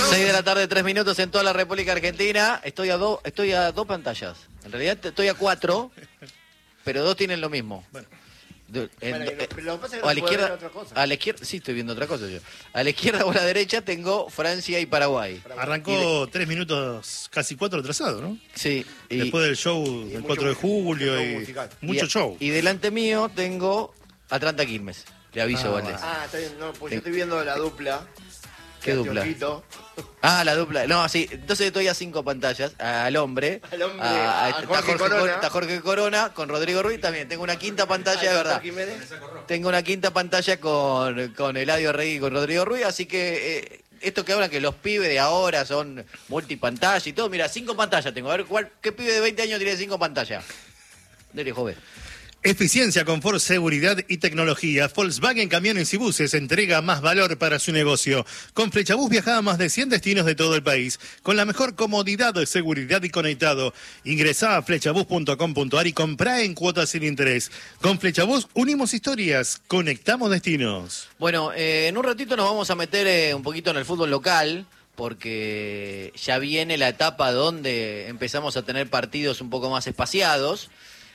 6 de la tarde, 3 minutos en toda la República Argentina. Estoy a dos pantallas. En realidad estoy a 4, pero 2 tienen lo mismo. Bueno. Pero lo que pasa es que o a no la puede izquierda, ver otra cosa. a la izquierda, sí estoy viendo otra cosa yo. A la izquierda o a la derecha tengo Francia y Paraguay. Arrancó 3 minutos, casi 4 atrasado, ¿no? Sí. Después del show del 4 de julio y mucho show. Y delante mío tengo Atlanta Quilmes. Le aviso, Valdés. Ah, está bien, no, pues yo estoy viendo la dupla. ¿Qué dupla? Anteojito. Ah, la dupla. No, sí. Entonces estoy a 5 pantallas. Al hombre. Al hombre, a Jorge Corona. Está Jorge Corona con Rodrigo Ruiz también. Tengo una quinta pantalla, de verdad. Tengo una quinta pantalla con Eladio Rey y con Rodrigo Ruiz. Así que esto que hablan que los pibes de ahora son multipantalla y todo. Mira, 5 pantallas tengo. A ver, ¿qué pibe de 20 años tiene 5 pantallas? Dele, joven. Eficiencia, confort, seguridad y tecnología. Volkswagen Camiones y Buses entrega más valor para su negocio. Con Flechabús viaja a más de 100 destinos de todo el país, con la mejor comodidad, seguridad y conectado. Ingresá a flechabús.com.ar y comprá en cuotas sin interés. Con Flechabús unimos historias, conectamos destinos. Bueno, en un ratito nos vamos a meter un poquito en el fútbol local, porque ya viene la etapa donde empezamos a tener partidos un poco más espaciados.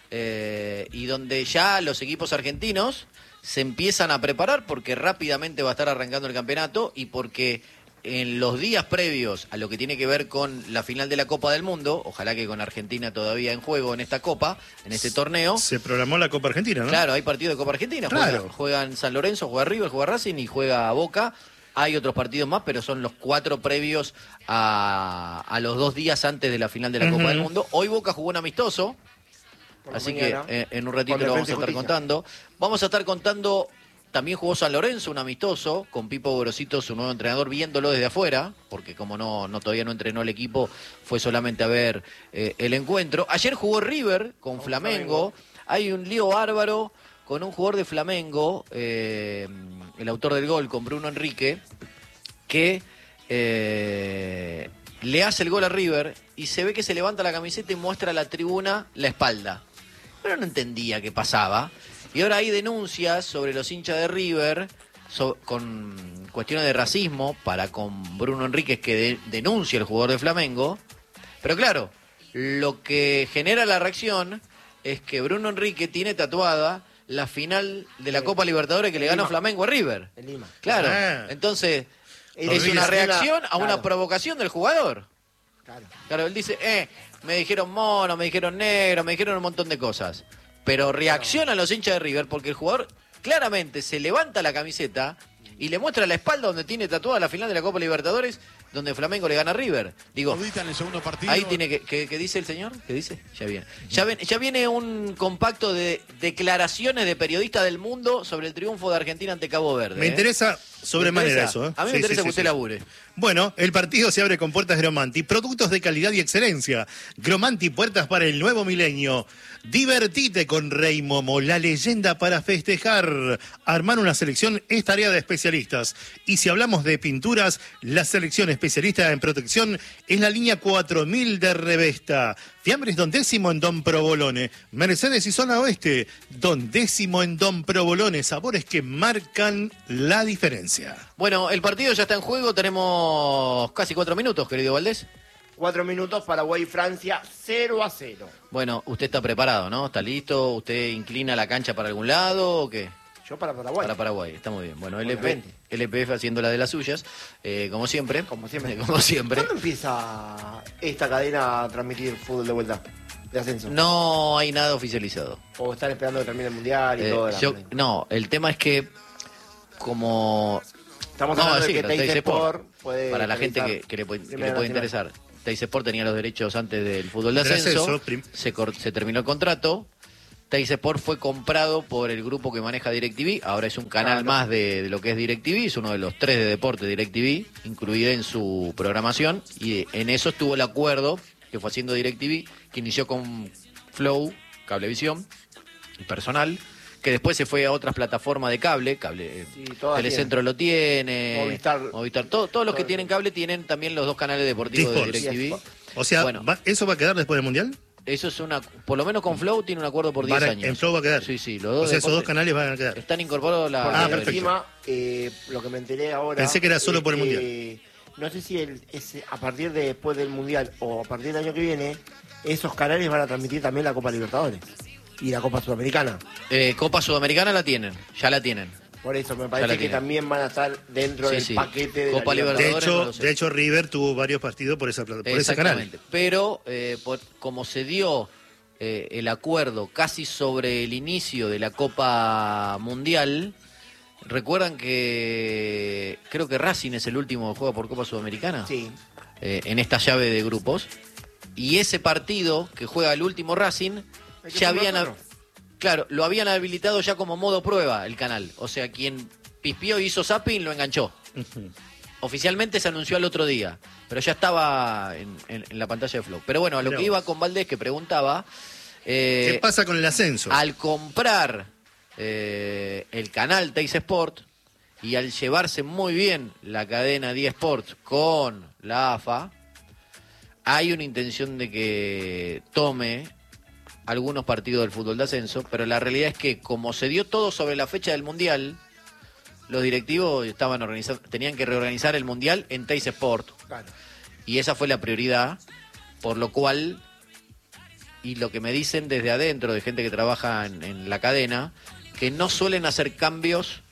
Y donde ya los equipos argentinos se empiezan a preparar porque rápidamente va a estar arrancando el campeonato y porque en los días previos a lo que tiene que ver con la final de la Copa del Mundo, ojalá que con Argentina todavía en juego en esta Copa, en este torneo. Se programó la Copa Argentina, ¿no? Claro, hay partido de Copa Argentina, claro. juegan San Lorenzo, juega River, juega Racing y juega Boca. Hay otros partidos más, pero son los 4 previos a los 2 días antes de la final de la Copa del Mundo. Hoy Boca jugó un amistoso. Así mañana, que en un ratito lo vamos a estar contando. Vamos a estar contando, también jugó San Lorenzo, un amistoso, con Pipo Gorosito, su nuevo entrenador, viéndolo desde afuera, porque como todavía no entrenó el equipo, fue solamente a ver el encuentro. Ayer jugó River con Flamengo. Hay un lío bárbaro con un jugador de Flamengo, el autor del gol, con Bruno Enrique, que le hace el gol a River y se ve que se levanta la camiseta y muestra a la tribuna la espalda. Pero no entendía qué pasaba. Y ahora hay denuncias sobre los hinchas de River con cuestiones de racismo con Bruno Enríquez, que denuncia el jugador de Flamengo. Pero claro, lo que genera la reacción es que Bruno Enrique tiene tatuada la final de la Copa Libertadores que le ganó Flamengo a River. En Lima. Claro, entonces es una reacción a una provocación del jugador. Claro, él dice, me dijeron mono, me dijeron negro, me dijeron un montón de cosas. Pero reaccionan los hinchas de River porque el jugador claramente se levanta la camiseta y le muestra la espalda donde tiene tatuada la final de la Copa Libertadores, donde Flamengo le gana a River. Digo, ahí tiene ¿qué dice el señor? ¿Qué dice? Ya viene un compacto de declaraciones de periodistas del mundo sobre el triunfo de Argentina ante Cabo Verde. Me interesa sobremanera eso. A mí me interesa que usted labure. Bueno, el partido se abre con puertas Gromanti, productos de calidad y excelencia. Gromanti, puertas para el nuevo milenio. Divertite con Rey Momo, la leyenda para festejar. Armar una selección es tarea de especialistas. Y si hablamos de pinturas, la selección especialista en protección es la línea 4000 de Revesta. Fiambres Don Décimo en Don Provolone. Mercedes y Zona Oeste, Don Décimo en Don Provolone. Sabores que marcan la diferencia. Bueno, el partido ya está en juego. Tenemos casi 4 minutos, querido Valdés. 4 minutos, Paraguay y Francia, 0-0. Bueno, usted está preparado, ¿no? ¿Está listo? ¿Usted inclina la cancha para algún lado o qué? Yo para Paraguay. Para Paraguay, está muy bien. Bueno, LPF haciendo la de las suyas, como siempre. Como siempre. Como siempre. ¿Cuándo empieza esta cadena a transmitir fútbol de vuelta? De ascenso. No hay nada oficializado. O están esperando que termine el mundial y todo. No, el tema es que como... Estamos hablando de que Teis Sport puede... Para la gente que le puede interesar. Teis Sport tenía los derechos antes del fútbol de ascenso. Se terminó el contrato. Teis Sport fue comprado por el grupo que maneja DirecTV. Ahora es un canal más de lo que es DirecTV. Es uno de los 3 de deporte de DirecTV, incluido en su programación. Y en eso estuvo el acuerdo que fue haciendo DirecTV, que inició con Flow, Cablevisión, y personal, que después se fue a otras plataformas de cable, Telecentro lo tiene, Movistar, todos los que tienen cable tienen también los 2 canales deportivos de DirecTV. O sea, bueno, ¿eso va a quedar después del Mundial? Eso es por lo menos con Flow tiene un acuerdo por 10 años. En Flow va a quedar. Sí, los dos. O sea, esos 2 canales van a quedar. Están incorporados perfecto. Encima, lo que me enteré ahora... Pensé que era solo por el Mundial. no sé si a partir de después del Mundial o a partir del año que viene, esos canales van a transmitir también la Copa Libertadores y la Copa Sudamericana. Copa Sudamericana ya la tienen. Por eso me parece que también van a estar dentro del paquete de Copa la Libertadores. De hecho, River tuvo varios partidos por ese canal. Pero como se dio el acuerdo casi sobre el inicio de la Copa Mundial, recuerdan que creo que Racing es el último que juega por Copa Sudamericana. Sí. En esta llave de grupos. Y ese partido que juega el último Racing, ya habían... Claro, lo habían habilitado ya como modo prueba el canal. O sea, quien pispió y hizo zapping lo enganchó. Oficialmente se anunció al otro día, pero ya estaba en la pantalla de Flow. Pero bueno, a lo que iba con Valdés, que preguntaba... ¿qué pasa con el ascenso? Al comprar el canal Teis Sport y al llevarse muy bien la cadena 10 Sports con la AFA, hay una intención de que tome algunos partidos del fútbol de ascenso, pero la realidad es que como se dio todo sobre la fecha del Mundial, los directivos tenían que reorganizar el Mundial en Teis Sport. Claro. Y esa fue la prioridad, por lo cual, y lo que me dicen desde adentro de gente que trabaja en la cadena, que no suelen hacer cambios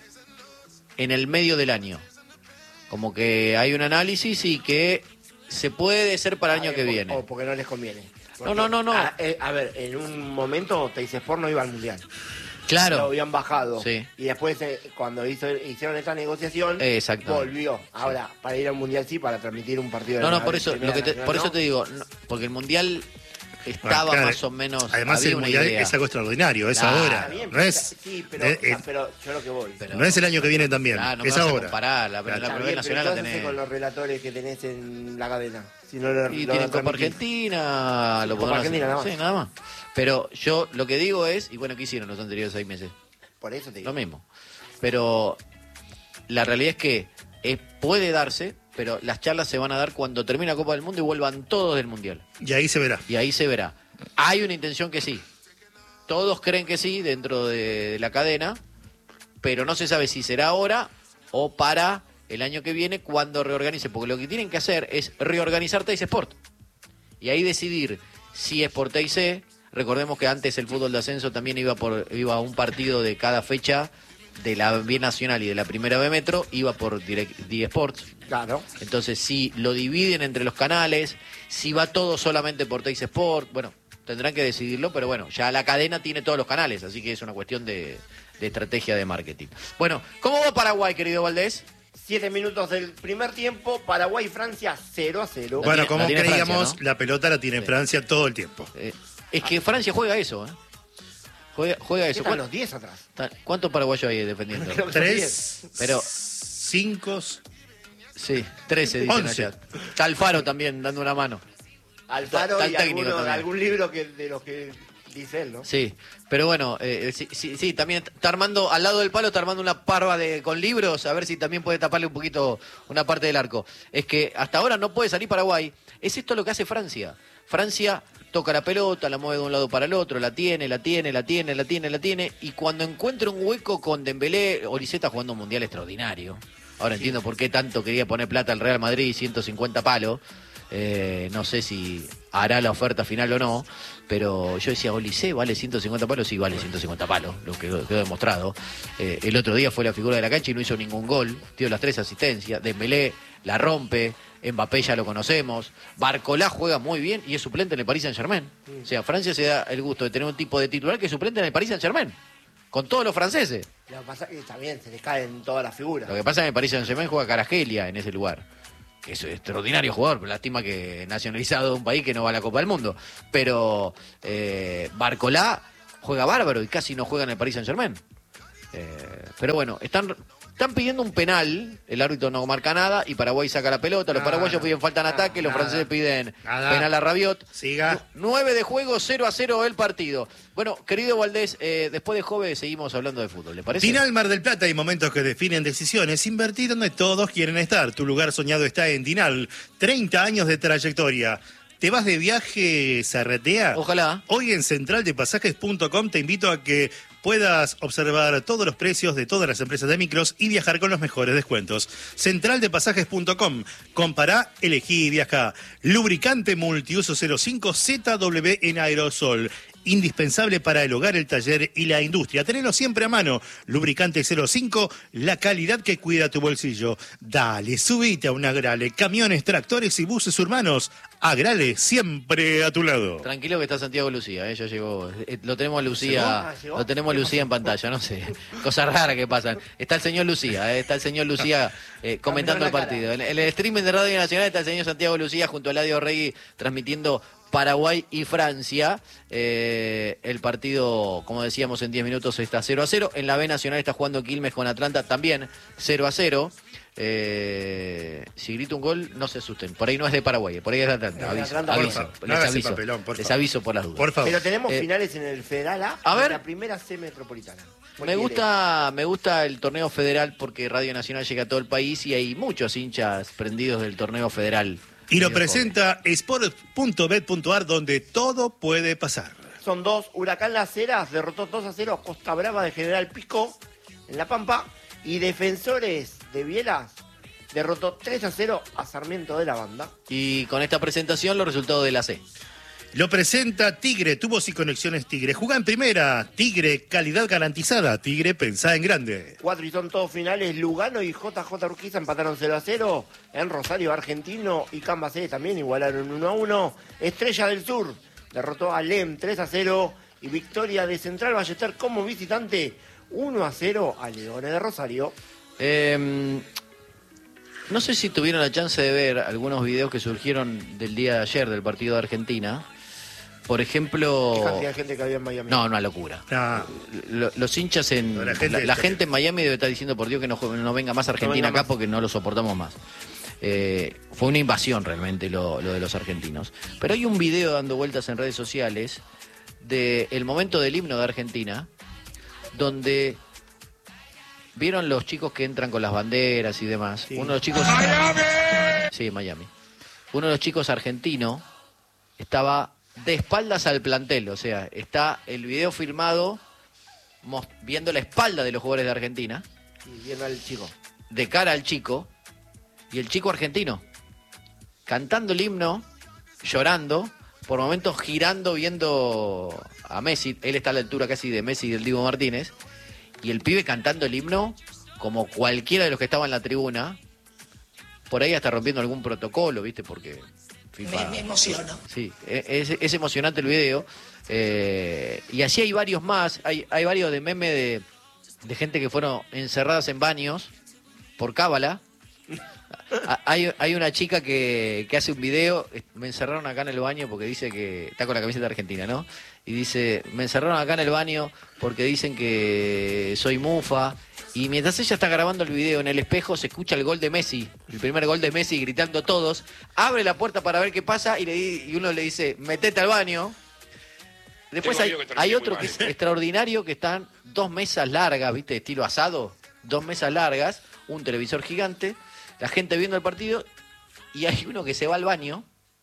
en el medio del año. Como que hay un análisis y que se puede ser para el año que viene. O porque no les conviene. Porque, No. A ver, en un momento Teis Sport no iba al Mundial. Claro. Lo habían bajado. Sí. Y después, cuando hicieron esta negociación, volvió. Ahora, para ir al Mundial sí, para transmitir un partido de por eso, eso te digo, porque el Mundial estaba más o menos... Además el Mundial es algo extraordinario, es ahora. Bien, no es, sí, pero yo lo que voy. No es el año que viene también, no es ahora. Comparar, la primera nacional la tenés. Con los relatores que tenés en la cadena. Si y tienen Copa Argentina, lo podrán hacer. Nada más. Sí, nada más. Pero yo lo que digo es, y bueno, ¿qué hicieron los anteriores 6 meses? Por eso te digo. Lo mismo. Pero la realidad es que puede darse, pero las charlas se van a dar cuando termine la Copa del Mundo y vuelvan todos del Mundial. Y ahí se verá. Hay una intención que sí. Todos creen que sí dentro de la cadena, pero no se sabe si será ahora o para el año que viene cuando reorganice. Porque lo que tienen que hacer es reorganizar Teis Sport. Y ahí decidir si es por TIC. Recordemos que antes el fútbol de ascenso también iba a un partido de cada fecha de la B Nacional y de la Primera B Metro, iba por D Sports. Claro. Entonces, si lo dividen entre los canales, si va todo solamente por Teis Sport, bueno, tendrán que decidirlo, pero bueno, ya la cadena tiene todos los canales, así que es una cuestión de estrategia de marketing. Bueno, ¿cómo va Paraguay, querido Valdés? 7 minutos del primer tiempo, Paraguay y Francia 0-0. Bueno, como creíamos, Francia, ¿no? La pelota la tiene Francia todo el tiempo. Es que Francia juega eso, ¿eh? Juega eso. Están los 10 atrás. ¿Cuántos paraguayos hay defendiendo? 3, pero 5... Sí, 13 dicen 11. allá. Está Alfaro también dando una mano. Alfaro y técnico algún libro de los que dice él, ¿no? Sí, pero bueno, sí, también está armando, al lado del palo está armando una parva con libros, a ver si también puede taparle un poquito una parte del arco. Es que hasta ahora no puede salir Paraguay. Es esto lo que hace Francia. Francia toca la pelota, la mueve de un lado para el otro, la tiene, y cuando encuentra un hueco con Dembélé, Olise está jugando un mundial extraordinario. Ahora entiendo por qué tanto quería poner plata al Real Madrid, 150 palos. No sé si hará la oferta final o no, pero yo decía, Olise vale 150 palos, sí vale 150 palos, lo que quedó demostrado. El otro día fue la figura de la cancha y no hizo ningún gol, dio las 3 asistencias, Dembélé la rompe, Mbappé ya lo conocemos, Barcolá juega muy bien y es suplente en el Paris Saint-Germain. O sea, Francia se da el gusto de tener un tipo de titular que es suplente en el Paris Saint-Germain, con todos los franceses. Lo que pasa es que también se les caen todas las figuras. Lo que pasa es que en el Paris Saint-Germain juega Kvaratskhelia en ese lugar, que es un extraordinario jugador, pero lástima que nacionalizado de un país que no va a la Copa del Mundo. Pero Barcolá juega bárbaro y casi no juega en el Paris Saint-Germain. Pero bueno, están pidiendo un penal, el árbitro no marca nada y Paraguay saca la pelota, los paraguayos piden falta en ataque, los franceses piden penal a Rabiot. Siga. 9 de juego, 0-0 el partido. Bueno, querido Valdés, después de Jove seguimos hablando de fútbol, ¿le parece? Final Mar del Plata, hay momentos que definen decisiones. Invertir donde todos quieren estar. Tu lugar soñado está en Dinal. 30 años de trayectoria. ¿Te vas de viaje Zarratea? Ojalá. Hoy en centraldepasajes.com te invito a que puedas observar todos los precios de todas las empresas de micros y viajar con los mejores descuentos. Centraldepasajes.com. Compará, elegí y viaja. Lubricante multiuso 05 ZW en aerosol. Indispensable para el hogar, el taller y la industria. Tenelo siempre a mano. Lubricante 05, la calidad que cuida tu bolsillo. Dale, subite a un Agrale. Camiones, tractores y buses urbanos. Agrale, siempre a tu lado. Tranquilo que está Santiago Lucía, ya llegó. Lo tenemos a Lucía, ¿Llegó? lo tenemos a Lucía en pantalla, no sé. Cosas raras que pasan. Está el señor Lucía, comentando el partido. En el streaming de Radio Nacional está el señor Santiago Lucía junto a Eladio Regui transmitiendo Paraguay y Francia. El partido, como decíamos, en 10 minutos está 0-0. En la B Nacional está jugando Quilmes con Atlanta, también 0-0. Si grito un gol, no se asusten. Por ahí no es de Paraguay, por ahí es de Atlanta. Les aviso por las dudas. Por favor. Pero tenemos finales en el Federal A ver. y la primera C metropolitana. Me gusta el torneo federal porque Radio Nacional llega a todo el país y hay muchos hinchas prendidos del torneo federal. Y lo presenta sport.bet.ar, donde todo puede pasar. Son dos. Huracán Las Heras derrotó 2-0 a Costa Brava de General Pico en La Pampa. Y Defensores de Bielas derrotó 3-0 a Sarmiento de la Banda. Y con esta presentación los resultados de la C. Lo presenta Tigre, Tubos y Conexiones Tigre. Jugá en primera. Tigre, calidad garantizada. Tigre, pensá en grande. 4 y son todos finales. Lugano y JJ Urquiza empataron 0-0. En Rosario, Argentino y Cambacé también igualaron 1-1. Estrella del Sur derrotó a LEM 3-0. Y victoria de Central Ballester como visitante 1-0 a Leones de Rosario. No sé si tuvieron la chance de ver algunos videos que surgieron del día de ayer del partido de Argentina. Por ejemplo... ¿Qué cantidad de gente que había en Miami? No, una locura. No. Los hinchas en... No, la gente en Miami debe estar diciendo, por Dios, que no venga más Argentina acá porque no lo soportamos más. Fue una invasión realmente lo de los argentinos. Pero hay un video dando vueltas en redes sociales del momento del himno de Argentina, donde... ¿Vieron los chicos que entran con las banderas y demás? Sí. Uno de los chicos... Sí, Miami. Uno de los chicos argentino estaba de espaldas al plantel, o sea, está el video filmado viendo la espalda de los jugadores de Argentina, Y viendo al chico. de cara al chico, y el chico argentino cantando el himno, llorando, por momentos girando, viendo a Messi. Él está a la altura casi de Messi y del Dibu Martínez, y el pibe cantando el himno como cualquiera de los que estaban en la tribuna, por ahí hasta rompiendo algún protocolo, ¿viste? Porque FIFA... Me emociono. Sí, es emocionante el video. Y así hay varios más. Hay varios de memes de gente que fueron encerradas en baños por cábala. Hay una chica que hace un video. Me encerraron acá en el baño porque dice que... Está con la camiseta argentina, ¿no? Y dice, me encerraron acá en el baño porque dicen que soy mufa. Y mientras ella está grabando el video, en el espejo se escucha el gol de Messi, el primer gol de Messi, gritando todos. Abre la puerta para ver qué pasa y uno le dice, metete al baño. Después hay otro que es extraordinario, que están 2 mesas largas, ¿viste? Estilo asado. 2 mesas largas, un televisor gigante, la gente viendo el partido, y hay uno que se va al baño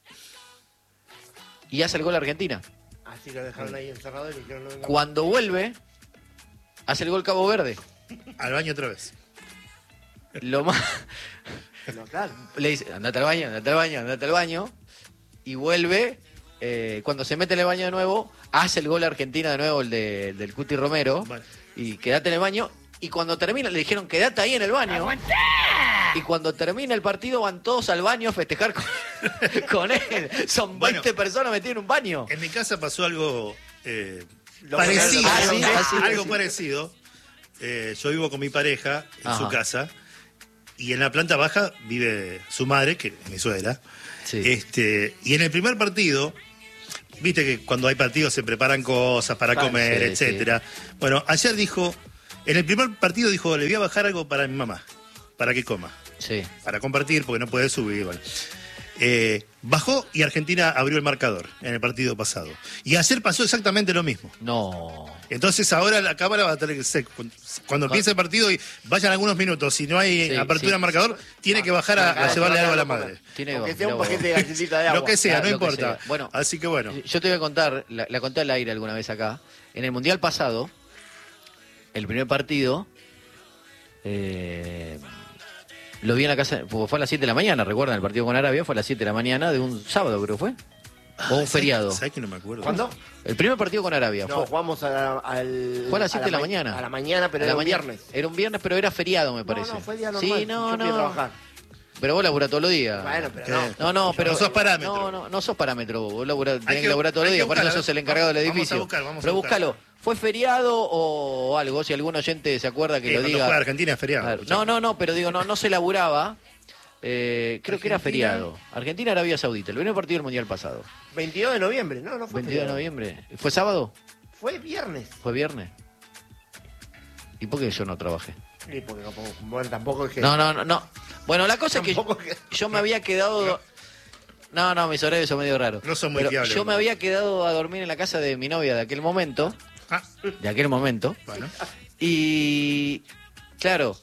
y hace el gol a Argentina. Así que lo dejaron ahí encerrado y le dijeron no venga. Cuando vuelve, hace el gol Cabo Verde. Al baño otra vez. Lo más... No, claro. Le dice, andate al baño, y vuelve, cuando se mete en el baño de nuevo, hace el gol a Argentina de nuevo, el del Cuti Romero, Bueno. y quédate en el baño, y cuando termina, le dijeron, quédate ahí en el baño, y cuando termina el partido van todos al baño a festejar con él, son 20 personas metidas en un baño. En mi casa pasó algo Lo parecido. lograron. Algo parecido. Yo vivo con mi pareja en Ajá. su casa y en la planta baja vive su madre, que es mi suegra. Sí. Y en el primer partido, viste que cuando hay partidos se preparan cosas para comer, sí, etcétera. Bueno, ayer en el primer partido dijo, le voy a bajar algo para mi mamá, para que coma, Sí. para compartir, porque no puede subir. Bueno. Bajó y Argentina abrió el marcador en el partido pasado. Y ayer pasó exactamente lo mismo. No. Entonces ahora la cámara va a tener que ser, cuando empiece el partido y vayan algunos minutos, si no hay Sí, apertura sí. en marcador, tiene que bajar a llevarle algo a la madre. Tiene Aunque gol, sea un mirá vos. paquete de galletita de agua. Lo que sea, Claro, no lo que importa. sea. Bueno, Así que bueno. Yo te voy a contar, la conté al aire alguna vez acá. En el Mundial pasado, el primer partido lo vi en la casa, fue a las 7 de la mañana, recuerdan, el partido con Arabia fue a las 7 de la mañana de un sábado, creo que fue. O un feriado. ¿Sabes que no me acuerdo? ¿Cuándo? El primer partido con Arabia. No, jugamos fue a las 7 de la mañana. A la mañana, pero A la era un mañana. viernes. Era un viernes, pero era feriado, me parece. No, fue día normal. Sí, no, Yo fui a no. trabajar. Pero vos laburás todos los días. Bueno, pero no. No, pero. No sos parámetro. No sos parámetro. Vos tenés Hay que laburar todos los hay que días, por eso buscar, sos el encargado del vamos a edificio. buscar. Pero a buscar. búscalo. ¿Fue feriado o algo? Si algún oyente se acuerda que lo cuando diga. juega Argentina es feriado. Claro. No, pero digo, no se laburaba. Creo que era feriado. Argentina-Arabia Saudita, el primer partido del Mundial pasado. 22 de noviembre, no fue 22 de feriado. noviembre. ¿Fue sábado? Fue viernes. ¿Fue viernes? ¿Y por qué yo no trabajé? Sí, porque bueno, tampoco es que... No. Bueno, la cosa es Tampoco que que- yo me había quedado... No, mis horarios son medio raros. No son muy Pero fiables, yo me ¿no? había quedado a dormir en la casa de mi novia de aquel momento. Ah, bueno. Y... Claro...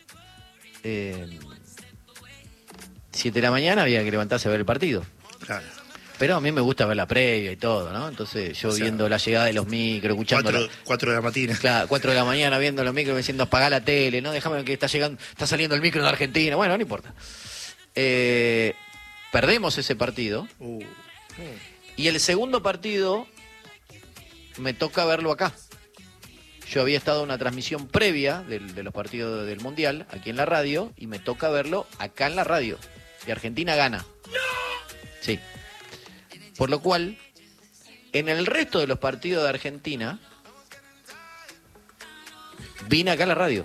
7 de la mañana había que levantarse a ver el partido. Claro. Pero a mí me gusta ver la previa y todo, ¿no? Entonces yo O sea, viendo la llegada de los micros, escuchando... 4 de la mañana. Claro, 4 de la mañana viendo los micros diciendo apagá la tele, no, déjame que está saliendo el micro de Argentina. Bueno, no importa. Perdemos ese partido y el segundo partido me toca verlo acá. Yo había estado en una transmisión previa de los partidos del Mundial, aquí en la radio, y me toca verlo acá en la radio. Y Argentina gana. Sí. Por lo cual, en el resto de los partidos de Argentina, vine acá a la radio.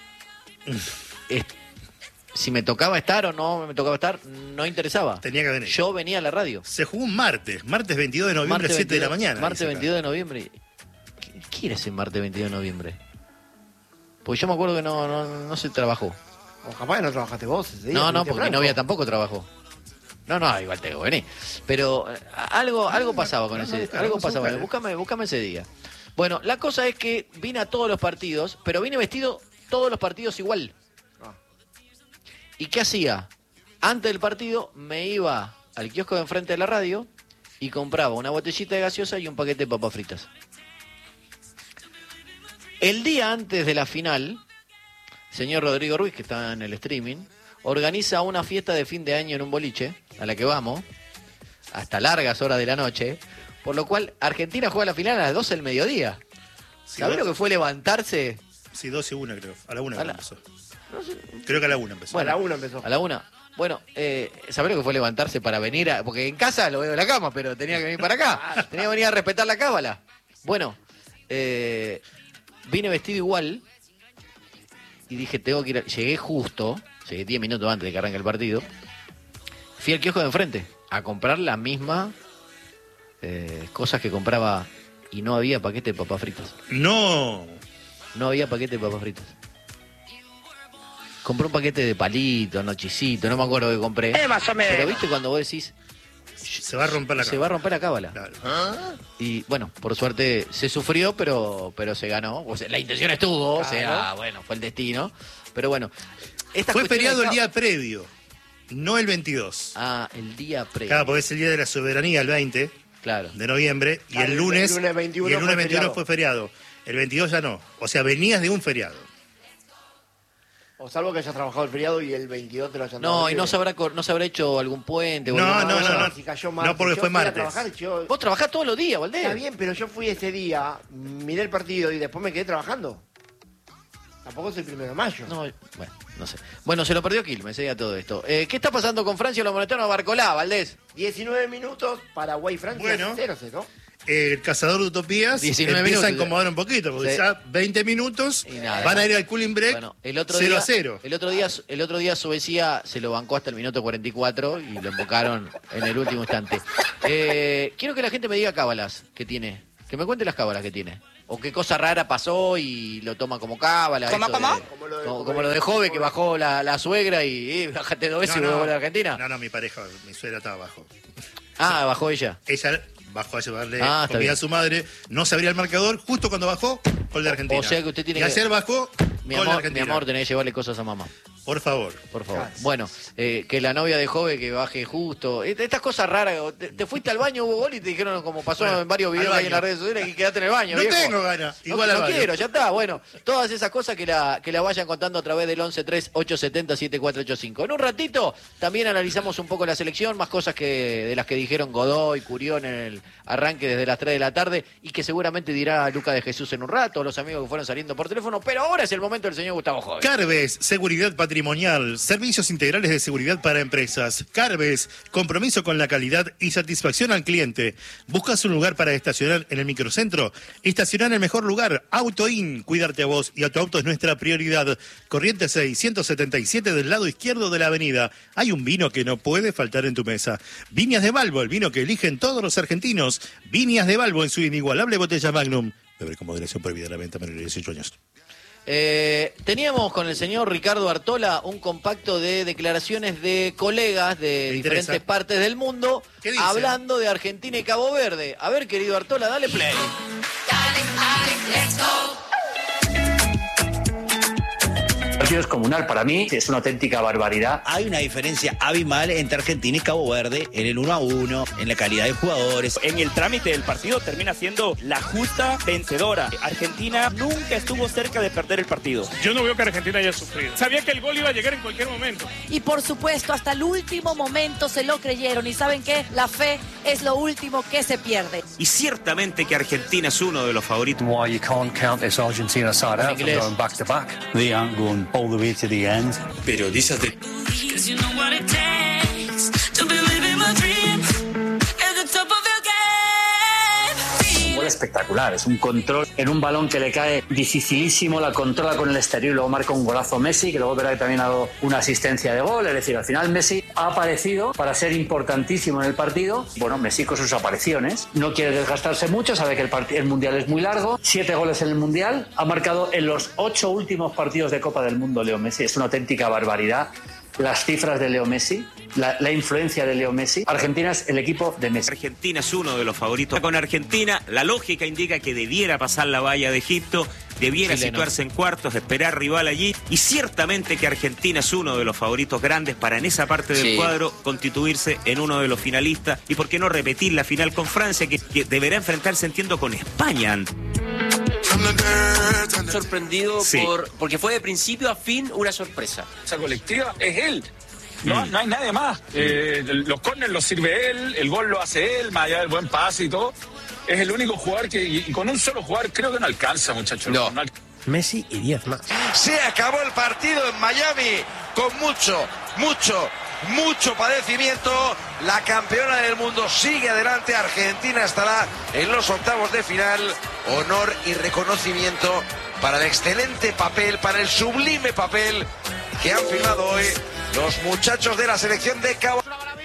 Si me tocaba estar o no me tocaba estar, no interesaba. Tenía que venir. Yo venía a la radio. Se jugó un martes 22 de noviembre, Martes 7 de la 22, mañana. Martes dice acá. 22 de noviembre. ¿Qué era ese martes 22 de noviembre? Porque yo me acuerdo que no se trabajó. O capaz que no trabajaste vos ese día. No, fuiste porque mi franco. novia tampoco trabajó. No, igual tengo que venir. Pero algo pasaba con ese. Algo pasaba. Búscame ese día. Bueno, la cosa es que vine a todos los partidos, pero vine vestido todos los partidos igual. Ah. ¿Y qué hacía? Antes del partido me iba al kiosco de enfrente de la radio y compraba una botellita de gaseosa y un paquete de papas fritas. El día antes de la final, señor Rodrigo Ruiz, que está en el streaming, organiza una fiesta de fin de año en un boliche, a la que vamos, hasta largas horas de la noche, por lo cual Argentina juega la final a las 12 del mediodía. Sí, ¿Sabés lo que fue levantarse? Sí, 12 y 1 creo. A la 1 A la- empezó. Creo que a la 1 empezó. Bueno, a la 1 empezó. A la 1. Bueno, ¿sabés lo que fue levantarse para venir a...? Porque en casa lo veo en la cama, pero tenía que venir para acá. Tenía que venir a respetar la cábala. Bueno, vine vestido igual y dije, tengo que ir... Llegué 10 minutos antes de que arranque el partido. Fui al kiosco de enfrente a comprar la misma cosas que compraba y no había paquete de papas fritas. No. No había paquete de papas fritas. Compré un paquete de palitos, nochicito, no me acuerdo qué compré. Más o menos. Pero viste cuando vos decís, Se va a romper la se cámara. va a romper la cábala. Claro. Y bueno, por suerte se sufrió, pero se ganó. O sea, la intención estuvo, o sea, bueno, fue el destino. Pero bueno. estas Fue cuestiones feriado el de día previo, no el 22. el día previo. Claro, porque es el día de la soberanía, el 20 Claro. de noviembre, y Claro, el lunes, el lunes 21 y el lunes fue 21 feriado. fue feriado. El 22 ya no. O sea, venías de un feriado. O salvo que hayas trabajado el feriado y el 22 te lo hayan dado No, y libre. no se habrá hecho algún puente. o No, alguna cosa. no. Si cayó No, martes. porque Yo fue fui a martes. trabajar, yo- Vos trabajás todos los días, Valdés. Está bien, pero yo fui ese día, miré el partido y después me quedé trabajando. Tampoco es el 1 de mayo. No, bueno, no sé. Bueno, se lo perdió Quilmes, a todo esto. ¿Qué está pasando con Francia? Lo monetaron a Barcolá, Valdés. 19 minutos, Paraguay-Francia, Bueno. 0-0. El cazador de utopías 19 empieza a minutos. incomodar un poquito, porque Sí. ya 20 minutos Y nada. van a ir al cooling break Bueno, el otro 0-0. día, el otro día Suecia se lo bancó hasta el minuto 44 y lo invocaron en el último instante. Quiero que la gente me diga cábalas que tiene. Que me cuente las cábalas que tiene. O qué cosa rara pasó y lo toma como cábala. ¿Cómo, eso cómo? de- como lo de Jove, que bajó la suegra y bájate 2 veces y vuelve a Argentina. No, mi pareja, mi suegra estaba abajo. Ah, bajó ella. Ella bajó a llevarle Está comida bien. a su madre, no se abría el marcador, justo cuando bajó, gol de Argentina. O sea que usted tiene y que- ayer bajó, Mi gol de amor, Argentina. tenés que llevarle cosas a mamá. Por favor. Por favor. Bueno, que la novia de Jove que baje justo. Estas cosas raras. Te fuiste al baño, hubo gol y te dijeron, como pasó en varios videos ahí en las redes sociales, que quedaste en el baño. No viejo. tengo ganas. Igual no quiero, ya está. Bueno, todas esas cosas que la vayan contando a través del 1138707485. En un ratito también analizamos un poco la selección, más cosas de las que dijeron Godoy, Curión en el arranque desde las 3 de la tarde y que seguramente dirá Luca de Jesús en un rato, los amigos que fueron saliendo por teléfono, pero ahora es el momento del señor Gustavo Jove. Carves, seguridad patrimonial, servicios integrales de seguridad para empresas. Carves, compromiso con la calidad y satisfacción al cliente. ¿Buscas un lugar para estacionar en el microcentro? Estacionar en el mejor lugar. AutoIn, cuidarte a vos y a tu auto es nuestra prioridad. Corrientes 677 del lado izquierdo de la avenida. Hay un vino que no puede faltar en tu mesa. Viñas de Balbo, el vino que eligen todos los argentinos. Viñas de Balbo en su inigualable botella Magnum. Beber con moderación, prohibida la venta, menores de 18 años. Teníamos con el señor Ricardo Artola un compacto de declaraciones de colegas de diferentes partes del mundo hablando de Argentina y Cabo Verde. A ver, querido Artola, dale play. Let's go. El partido es comunal, para mí es una auténtica barbaridad. Hay una diferencia abismal entre Argentina y Cabo Verde en el 1-1, en la calidad de jugadores. En el trámite del partido termina siendo la justa vencedora. Argentina nunca estuvo cerca de perder el partido. Yo no veo que Argentina haya sufrido. Sabía que el gol iba a llegar en cualquier momento. Y por supuesto, hasta el último momento se lo creyeron. Y ¿saben qué? La fe es lo último que se pierde. Y ciertamente que Argentina es uno de los favoritos. Why you can't count this Argentina side out from going back to back. They aren't going all the way to the end. Periodistas de... Gol espectacular, es un control en un balón que le cae dificilísimo, la controla con el exterior y luego marca un golazo Messi, que luego verá que también ha dado una asistencia de gol. Es decir, al final Messi ha aparecido para ser importantísimo en el partido. Bueno, Messi con sus apariciones no quiere desgastarse mucho, sabe que el Mundial es muy largo. 7 goles en el Mundial, ha marcado en los 8 últimos partidos de Copa del Mundo Leo Messi. Es una auténtica barbaridad las cifras de Leo Messi, la influencia de Leo Messi. Argentina es el equipo de Messi. Argentina es uno de los favoritos. Con Argentina, la lógica indica que debiera pasar la valla de Egipto, debiera situarse en cuartos, esperar rival allí, y ciertamente que Argentina es uno de los favoritos grandes para en esa parte del cuadro constituirse en uno de los finalistas, y por qué no repetir la final con Francia, que deberá enfrentarse, entiendo, con España. Sorprendido porque fue de principio a fin una sorpresa. Esa colectiva es él. No hay nadie más. Los córneres los sirve él, el gol lo hace él, más allá del buen pase y todo. Es el único jugador y con un solo jugador creo que no alcanza, muchachos. No. Messi y 10 más. Se acabó el partido en Miami con mucho padecimiento. La campeona del mundo sigue adelante. Argentina estará en los octavos de final. Honor y reconocimiento para el excelente papel, para el sublime papel que han firmado hoy los muchachos de la selección de Cabo.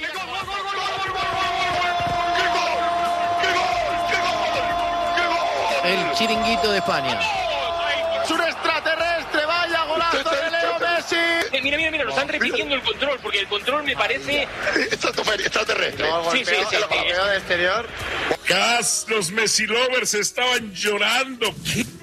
El chiringuito de España. Es un extraterrestre, vaya golazo de Leo Messi. Mira, lo están repitiendo el control, porque el control me parece... extraterrestre. Sí. De exterior. Los Messi lovers estaban llorando.